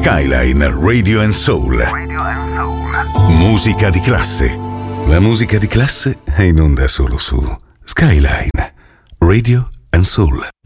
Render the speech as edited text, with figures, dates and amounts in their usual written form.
Skyline Radio and Soul. Musica di classe. La musica di classe è in onda solo su Skyline Radio and Soul.